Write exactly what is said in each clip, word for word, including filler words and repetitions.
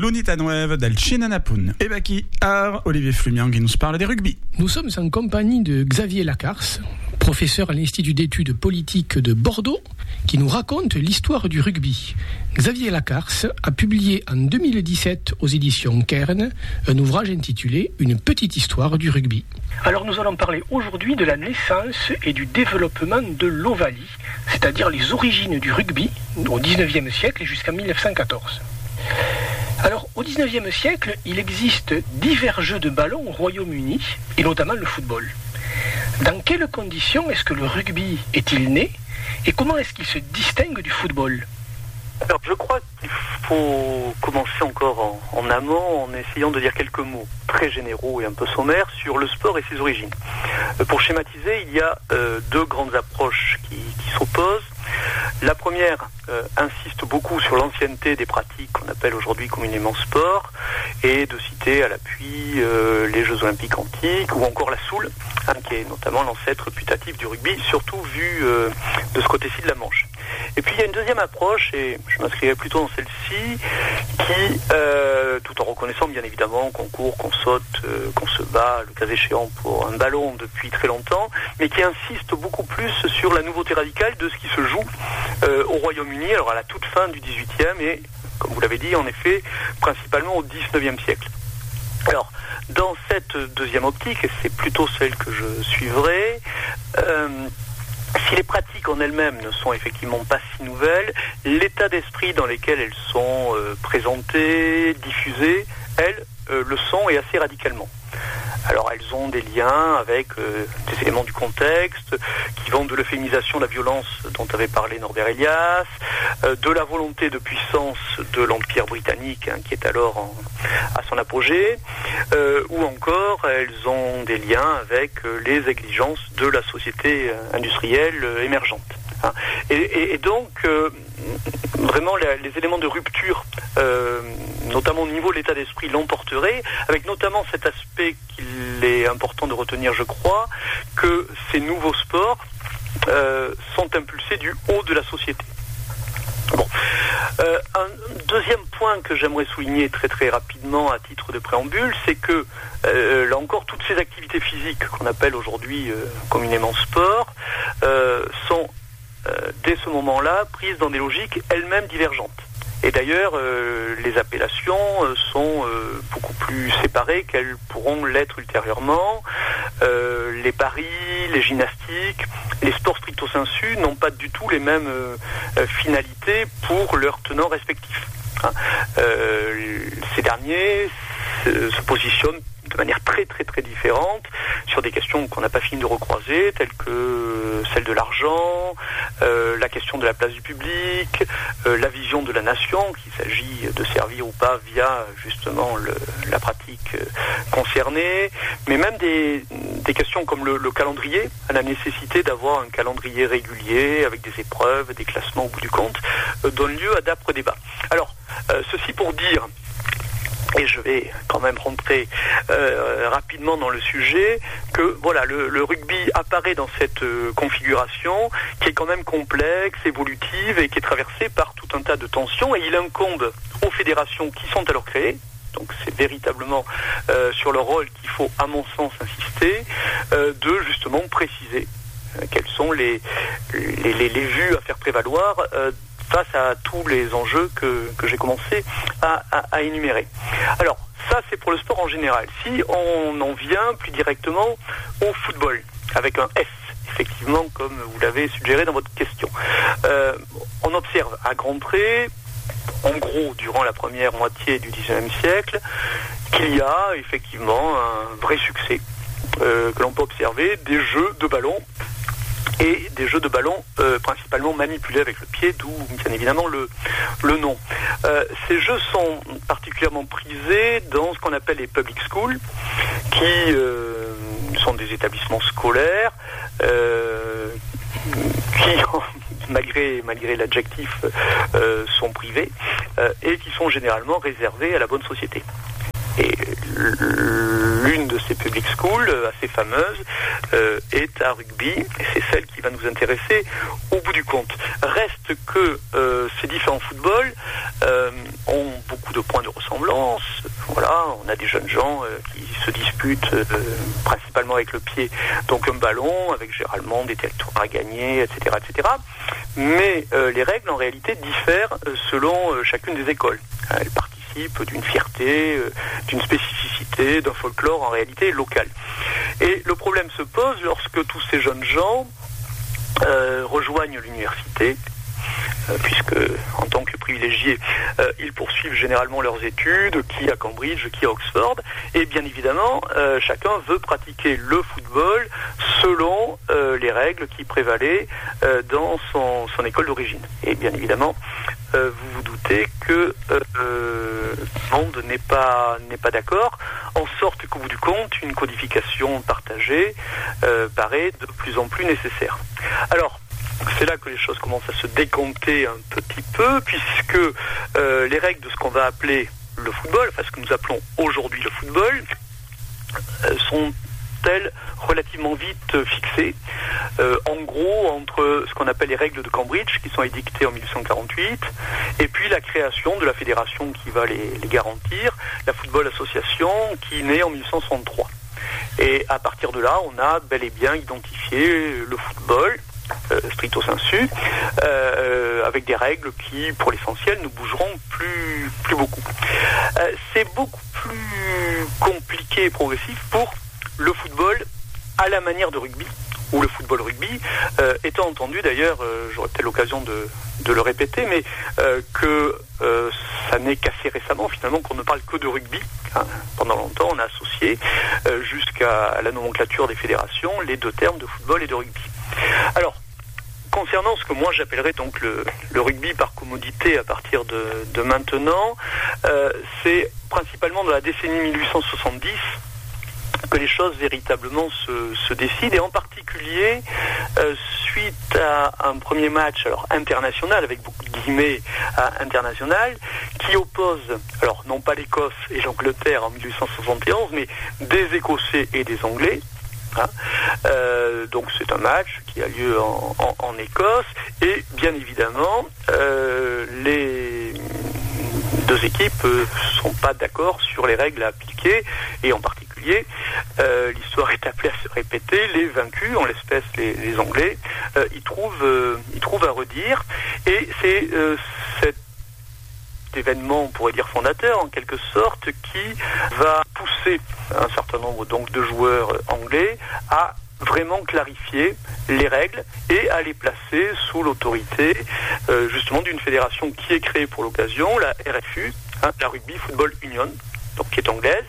l'unità nuova del Cinanapun. Et qui a Olivier Flumian qui nous parle des rugby. Nous sommes en compagnie de Xavier Lacarce, professeur à l'Institut d'études politiques de Bordeaux, qui nous raconte l'histoire du rugby. Xavier Lacarce a publié en deux mille dix-sept aux éditions Cairn un ouvrage intitulé « Une petite histoire du rugby ». Alors nous allons parler aujourd'hui de la naissance et du développement de l'Ovalie, c'est-à-dire les origines du rugby au dix-neuvième siècle et jusqu'en mille neuf cent quatorze. Alors au dix-neuvième siècle, il existe divers jeux de ballon au Royaume-Uni, et notamment le football. Dans quelles conditions est-ce que le rugby est-il né et comment est-ce qu'il se distingue du football ? Alors je crois qu'il faut commencer encore en, en amont en essayant de dire quelques mots très généraux et un peu sommaires sur le sport et ses origines. Euh, pour schématiser, il y a euh, deux grandes approches qui, qui s'opposent. La première euh, insiste beaucoup sur l'ancienneté des pratiques qu'on appelle aujourd'hui communément sport, et de citer à l'appui euh, les Jeux Olympiques antiques ou encore la soule, hein, qui est notamment l'ancêtre putatif du rugby, surtout vu euh, de ce côté-ci de la Manche. Et puis il y a une deuxième approche, et je m'inscrirais plutôt dans celle-ci, qui, euh, tout en reconnaissant bien évidemment qu'on court, qu'on saute, euh, qu'on se bat, le cas échéant pour un ballon depuis très longtemps, mais qui insiste beaucoup plus sur la nouveauté radicale de ce qui se joue euh, au Royaume-Uni, alors à la toute fin du dix-huitième et, comme vous l'avez dit, en effet, principalement au dix-neuvième siècle. Alors, dans cette deuxième optique, et c'est plutôt celle que je suivrai, euh, si les pratiques en elles-mêmes ne sont effectivement pas si nouvelles, l'état d'esprit dans lequel elles sont euh, présentées, diffusées, elles euh, le sont et assez radicalement. Alors elles ont des liens avec euh, des éléments du contexte qui vont de l'euphémisation de la violence dont avait parlé Norbert Elias, euh, de la volonté de puissance de l'Empire britannique hein, qui est alors en, à son apogée, euh, ou encore elles ont des liens avec euh, les exigences de la société euh, industrielle euh, émergente. Hein. Et, et, et donc euh, vraiment les, les éléments de rupture euh, notamment au niveau de l'état d'esprit, l'emporterait, avec notamment cet aspect qu'il est important de retenir, je crois, que ces nouveaux sports euh, sont impulsés du haut de la société. Bon. Euh, un deuxième point que j'aimerais souligner très très rapidement à titre de préambule, c'est que euh, là encore, toutes ces activités physiques qu'on appelle aujourd'hui euh, communément sport euh, sont euh, dès ce moment-là prises dans des logiques elles-mêmes divergentes. Et d'ailleurs, euh, les appellations euh, sont euh, beaucoup plus séparées qu'elles pourront l'être ultérieurement. Euh, les paris, les gymnastiques, les sports stricto sensu n'ont pas du tout les mêmes euh, finalités pour leurs tenants respectifs. Hein. Euh, ces derniers se, se positionnent de manière très très très différente sur des questions qu'on n'a pas fini de recroiser, telles que celle de l'argent, euh, la question de la place du public, euh, la vision de la nation, qu'il s'agit de servir ou pas via justement le, la pratique concernée, mais même des, des questions comme le, le calendrier, à la nécessité d'avoir un calendrier régulier avec des épreuves, des classements au bout du compte, euh, donne lieu à d'âpres débats. Alors, euh, ceci pour dire, et je vais quand même rentrer euh, rapidement dans le sujet, que voilà, le, le rugby apparaît dans cette euh, configuration qui est quand même complexe, évolutive et qui est traversée par tout un tas de tensions, et il incombe aux fédérations qui sont alors créées, donc c'est véritablement euh, sur leur rôle qu'il faut à mon sens insister, euh, de justement préciser euh, quelles sont les, les, les, les vues à faire prévaloir euh, face à tous les enjeux que, que j'ai commencé à, à, à énumérer. Alors, ça c'est pour le sport en général. Si on en vient plus directement au football, avec un S, effectivement, comme vous l'avez suggéré dans votre question, euh, on observe à grands traits, en gros, durant la première moitié du dix-neuvième siècle, qu'il y a effectivement un vrai succès euh, que l'on peut observer des jeux de ballon, et des jeux de ballon euh, principalement manipulés avec le pied, d'où bien évidemment le, le nom. Euh, ces jeux sont particulièrement prisés dans ce qu'on appelle les public schools, qui euh, sont des établissements scolaires euh, qui, malgré, malgré l'adjectif, euh, sont privés euh, et qui sont généralement réservés à la bonne société. Et l'une de ces public schools, euh, assez fameuse, euh, est à rugby, et c'est celle qui va nous intéresser au bout du compte. Reste que euh, ces différents footballs euh, ont beaucoup de points de ressemblance. Voilà, on a des jeunes gens euh, qui se disputent euh, principalement avec le pied, donc un ballon, avec généralement des territoires à gagner, et cetera, et cetera. Mais euh, les règles en réalité diffèrent euh, selon euh, chacune des écoles. Elles participent d'une fierté, euh, d'une spécificité, d'un folklore en réalité local. Et le problème se pose lorsque tous ces jeunes gens euh, rejoignent l'université, euh, puisque en tant que privilégiés, euh, ils poursuivent généralement leurs études, qui à Cambridge, qui à Oxford, et bien évidemment, euh, chacun veut pratiquer le football selon euh, les règles qui prévalaient euh, dans son, son école d'origine. Et bien évidemment, euh, vous vous doutez que euh, le monde n'est pas, n'est pas d'accord, en sorte qu'au bout du compte, une codification partagée euh, paraît de plus en plus nécessaire. Alors, c'est là que les choses commencent à se décompter un petit peu, puisque euh, les règles de ce qu'on va appeler le football, enfin ce que nous appelons aujourd'hui le football, euh, sont-elles relativement vite fixées. Euh, en gros, entre ce qu'on appelle les règles de Cambridge, qui sont édictées en mille huit cent quarante-huit, et puis la création de la fédération qui va les, les garantir, la Football Association, qui naît en mille huit cent soixante-trois. Et à partir de là, on a bel et bien identifié le football, Euh, stricto sensu, euh, avec des règles qui, pour l'essentiel, ne bougeront plus, plus beaucoup. Euh, c'est beaucoup plus compliqué et progressif pour le football à la manière de rugby, ou le football rugby, euh, étant entendu d'ailleurs, euh, j'aurai peut-être l'occasion de, de le répéter, mais euh, que euh, ça n'est qu'assez récemment finalement qu'on ne parle que de rugby. Hein. Pendant longtemps, on a associé euh, jusqu'à la nomenclature des fédérations les deux termes de football et de rugby. Alors, concernant ce que moi j'appellerais donc le, le rugby par commodité à partir de, de maintenant, euh, c'est principalement dans la décennie mille huit cent soixante-dix que les choses véritablement se, se décident, et en particulier euh, suite à un premier match alors international, avec beaucoup de guillemets à international, qui oppose, alors non pas l'Écosse et l'Angleterre en mille huit cent soixante et onze, mais des Écossais et des Anglais. Hein. Euh, donc c'est un match qui a lieu en, en, en Écosse, et bien évidemment euh, les deux équipes ne sont pas d'accord sur les règles à appliquer, et en particulier euh, l'histoire est appelée à se répéter, les vaincus, en l'espèce les, les Anglais, euh, ils trouvent euh, ils trouvent à redire, et c'est euh, cette événement, on pourrait dire fondateur en quelque sorte, qui va pousser un certain nombre donc de joueurs anglais à vraiment clarifier les règles et à les placer sous l'autorité euh, justement d'une fédération qui est créée pour l'occasion, la R F U, hein, la Rugby Football Union, donc qui est anglaise.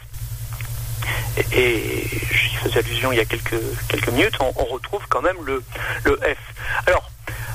Et, et j'y faisais allusion il y a quelques quelques minutes, on, on retrouve quand même le le F. Alors,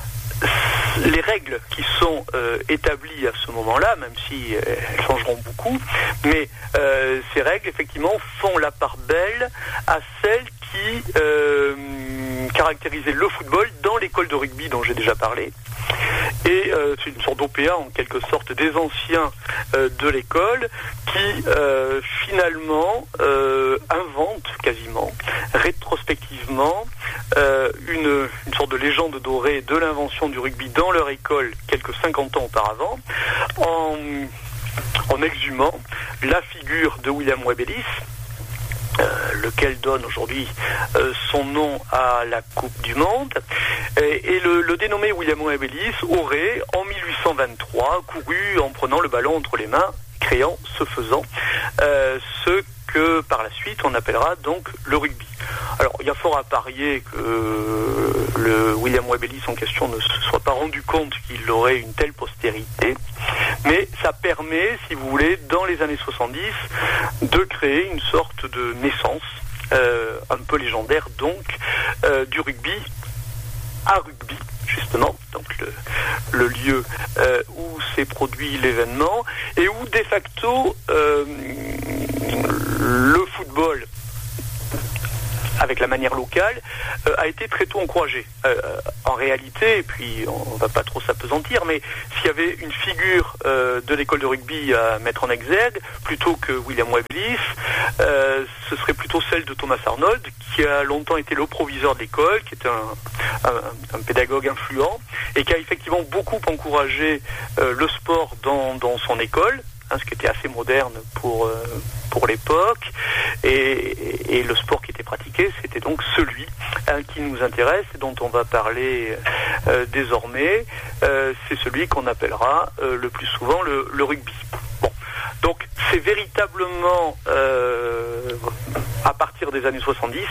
les règles qui sont euh, établies à ce moment-là, même si euh, elles changeront beaucoup, mais euh, ces règles, effectivement, font la part belle à celles qui euh, caractérisaient le football dans l'école de rugby dont j'ai déjà parlé. Et euh, c'est une sorte d'O P A, en quelque sorte, des anciens euh, de l'école qui, euh, finalement, euh, inventent quasiment, rétrospectivement, euh, une, une sorte de légende dorée de l'invention du rugby dans leur école quelques cinquante ans auparavant, en, en exhumant la figure de William Webb Ellis, Euh, lequel donne aujourd'hui euh, son nom à la Coupe du Monde. Et, et le, le dénommé William Webb Ellis aurait, en mille huit cent vingt-trois, couru en prenant le ballon entre les mains, créant, ce faisant, euh, ce que par la suite on appellera donc le rugby. Alors, il y a fort à parier que euh, le William Webb Ellis en question ne se soit pas rendu compte qu'il aurait une telle postérité, mais ça permet, si vous voulez, dans les années soixante-dix, de créer une sorte de naissance, euh, un peu légendaire donc, euh, du rugby à rugby, justement, donc le, le lieu euh, où s'est produit l'événement, et où de facto euh, le football avec la manière locale, euh, a été très tôt encouragé. Euh, en réalité, et puis on ne va pas trop s'apesantir, mais s'il y avait une figure euh, de l'école de rugby à mettre en exergue, plutôt que William Webb-Ellis, euh, ce serait plutôt celle de Thomas Arnold, qui a longtemps été le proviseur de l'école, qui est un, un, un pédagogue influent, et qui a effectivement beaucoup encouragé euh, le sport dans, dans son école, hein, ce qui était assez moderne pour, euh, pour l'époque, et, et le sport qui était pratiqué, c'était donc celui hein, qui nous intéresse et dont on va parler euh, désormais, euh, c'est celui qu'on appellera euh, le plus souvent le, le rugby. Bon, donc c'est véritablement euh, à partir des années soixante-dix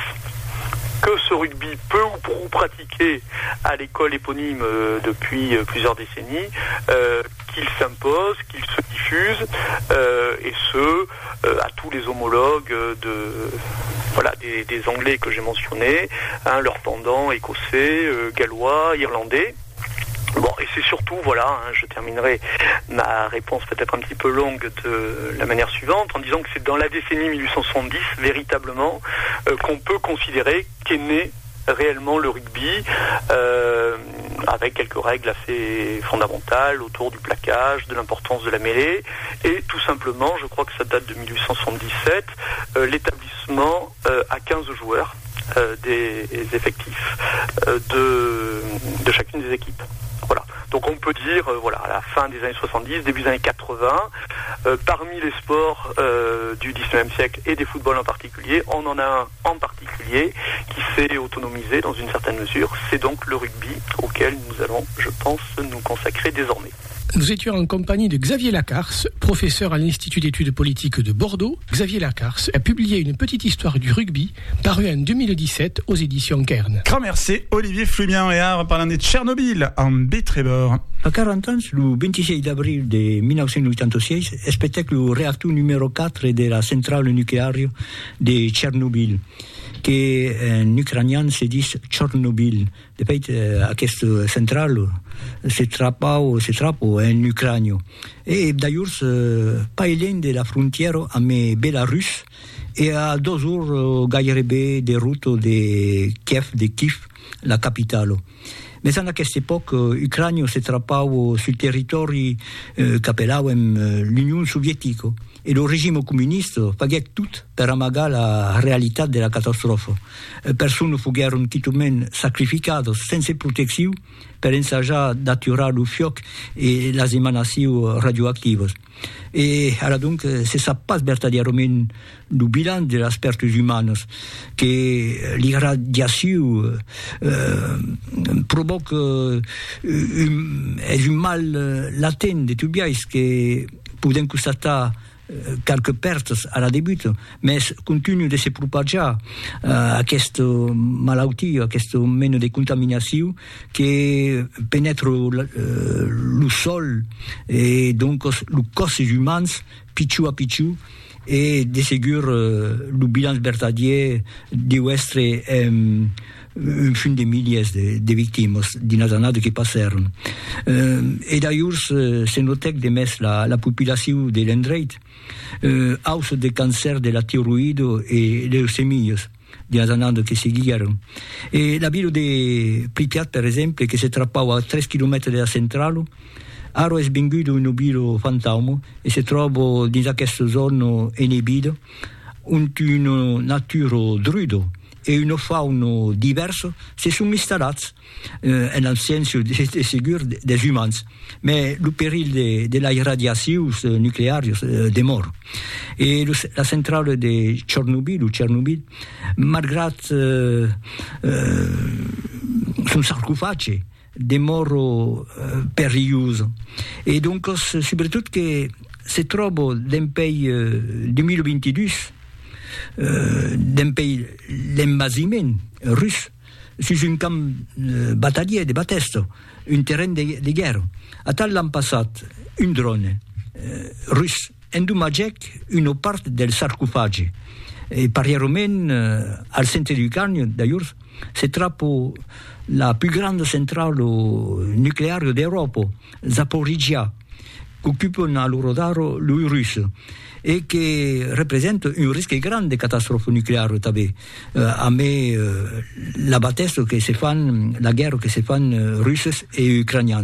que ce rugby peu ou prou pratiqué à l'école éponyme euh, depuis euh, plusieurs décennies, euh, qu'il s'impose, qu'il se diffuse, euh, et ce, euh, à tous les homologues de, voilà, des, des Anglais que j'ai mentionnés, hein, leurs pendants écossais, euh, gallois, irlandais. Bon, et c'est surtout, voilà, hein, je terminerai ma réponse peut-être un petit peu longue de la manière suivante, en disant que c'est dans la décennie mille huit cent soixante-dix, véritablement, euh, qu'on peut considérer qu'est né réellement le rugby, euh, avec quelques règles assez fondamentales autour du plaquage, de l'importance de la mêlée, et tout simplement, je crois que ça date de mille huit cent soixante-dix-sept, euh, l'établissement euh, à quinze joueurs euh, des effectifs euh, de, de chacune des équipes. Voilà. Donc on peut dire, euh, voilà, à la fin des années soixante-dix, début des années quatre-vingts, euh, parmi les sports euh, du dix-neuvième siècle et des footballs en particulier, on en a un en particulier qui s'est autonomisé dans une certaine mesure, c'est donc le rugby auquel nous allons, je pense, nous consacrer désormais. Nous étions en compagnie de Xavier Lacarce, professeur à l'Institut d'études politiques de Bordeaux. Xavier Lacarce a publié une petite histoire du rugby, parue en deux mille dix-sept aux éditions Kern. Grand merci, Olivier Flumian, et ara parlant de Tchernobyl, en Bétrébor. A quarante ans, le vingt-six avril de mille neuf cent quatre-vingt-seize, spectacle le réacteur numéro quatre de la centrale nucléaire de Tchernobyl, que en ucraïen se dit Tchernobyl. De fait, aquesta centrale se trapa o se trapo en Ucranie. Et d'ailleurs, pas loin de la frontière avec Belarus, et à deux jours gairebé de route de Kiev, de Kiev, la capitale. Mais à cette époque, l'Ukraine se trapava sur le territoire eh, qu'appellavamo l'Union soviétique. Et le régime communiste faisait tout pour amagar la réalité de la catastrophe. Personne fueron quittement sacrifiés sans protection pour ensajar d'attirer le fioc et les émanations radioactives. Et alors donc, c'est ça passe verdaderament le bilan de les pertes humaines, que l'irradiation euh, provoque euh, un, un mal latent de tout bien, que podem constatar quelques pertes à la début, mais continue de se propager uh, aquesta malaltia, aquesta mena de contaminació que pénètre le, uh, le sol et donc le cos humain pitjor a pitjor, et de segur uh, le bilan vertadier deu estre um, un fin de milliers de, de victimes d'unes années qui passèrent. Uh, et d'ailleurs, se notait de més la, la population de l'endret, uh, hausse de cancer de la thyroïde et de leucémies d'unes années qui seguiren. Et la ville de Pripyat, per exemple, que se trapava a tres kilomètres de la centrale, ara és venguda un ville fantasma e se troba dins aquesta zona inhibida, on una natura druida e una fauna diversa se sont installats euh, en l'absence de, de segur des humains. Mais le péril de, de la radiation nucléaire euh, demeure. Et le, la centrale de Tchernobyl, ou Tchernobyl, malgré euh, euh, son sarcophage, demeure euh, périlleuse. Et donc, surtout que se trouve d'un pays euh, deux mille vingt-deux, euh, d'un pays l'envasiment russe sur un camp euh, bataillé de Bateste, un terrain de, de guerre. À tel l'an passé, un drone euh, russe endommagé une part del sarcophage. Et parallèlement, euh, al centre du Ucranie, d'ailleurs, se trouve la plus grande centrale nucléaire d'Europe, Zaporizhia, qu'occupent à l'Eurodaro les Russes et qui représentent un risque grand de catastrophe nucléaire tabé, euh, mais euh, la bataille que se font, la guerre que se font euh, Russes et Ukrainiens.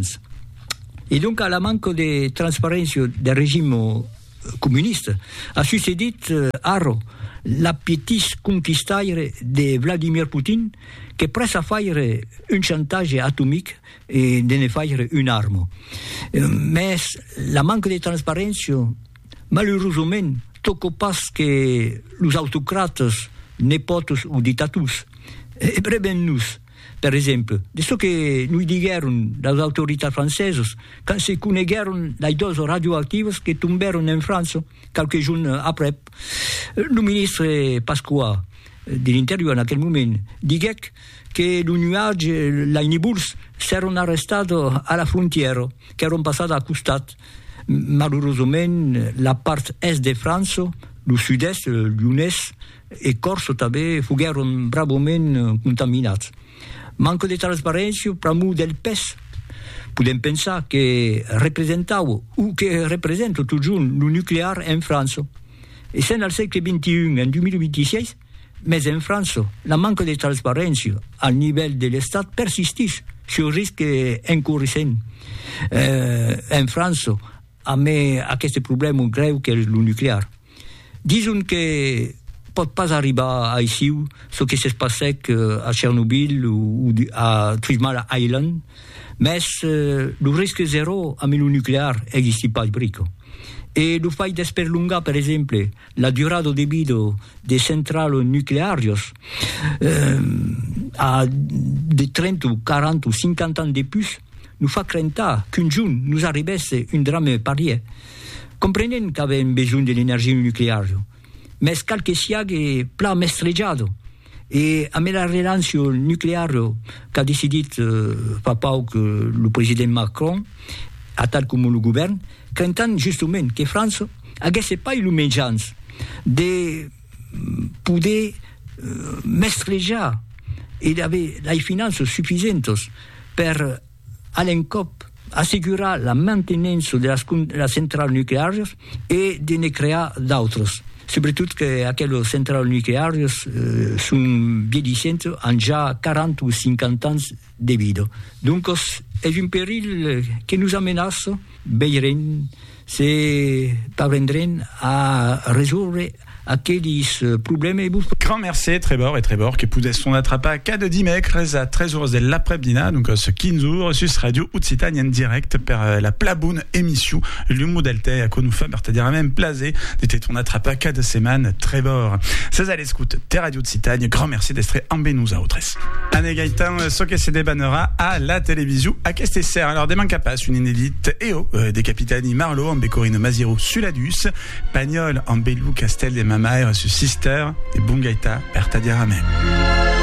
Et donc, à la manque de transparence des régimes communistes, a succédé euh, Aro, l'appétit conquistaire de Vladimir Poutine, qui presse à faire un chantage atomique et de ne faire une arme. Mais la manque de transparence, malheureusement, tocca pas que les autocrates, nepotes ou dictatus, et prévenus. Per esempio, de ce que nous dijeron les autorités françaises quand se conegueron les doses radioactives qui tombèrent en France quelques jours après. Le ministre Pasqua de l'Intérieur en aquel moment disait que les nuages, les nibules, seront arrestés à la frontière, qui erano passati à costat. Malheureusement, la part est de France, le sud-est, Lyonnais et Corse també fugueron bravament contaminats. Manque de transparència, pramu del pes. Podem pensar que representava o que representa toujours le nucléaire en France. Et c'est dans le siècle vingt et un, en deux mille vingt-six, mais en France, la manque de transparència al nivell de l'Estat persisteix sur risque encourissant. Euh, en France, amb aquest problema greu que és el nuclear. Disons que pot pas arribar a ici ce qui se passait à Tchernobyl ou à Three Mile Island, mais euh, le risque zéro avec le nucléaire n'existe pas. Et le fait d'esperlongar, par exemple, la durée de vie des centrales nucléaires euh, à de trente ou quarante ou cinquante ans de plus nous fait craindre qu'un jour nous arrivesse un drame pareil. Comprenez qu'avait besoin de l'énergie nucléaire, mais quelque siag est plat mestrejado. Et avec la relation nucléaire qu'a décidé euh, papa que le président Macron, à tel comme le gouvernement, craignant justement que France n'ait pas eu l'obligeance de pouvoir euh, mestrejar et avait les finances suffisantes pour aller en cop assurer la maintenance de la, de la centrale nucléaire et de ne créer d'autres. Surtout que aquelles centrales nucléaires euh, sont vieillissantes en déjà quarante ou cinquante ans de vie. Donc, c'est un péril qui nous menace. Veillerem si parviendrem à résoudre aquells problèmes. Grand merci, Trébor et Trébor, que pudessent attrapar cada dimecres a tres hores de l'après-dina, donc ce quinze jours, sus Radio Utsitania en direct per la plabun émission, l'humo delte, a qu'on nous fait, c'est-à-dire même plasé, d'être on attrapa cada semaine, Trébor. C'est à l'écoute, te Radio Utsitania, grand merci d'être en benous à autres. Anne Gaëtan, ce que c'est des bannera à la télévision, à Kestesser. Alors, des mancapas, une inédite E O, euh, des capitani Marlo, en Bécorine Maziro, Suladus, Pagnol, en Belou, Castel, des Mamaire, su Sister, des Bungaita, Berta Diarame.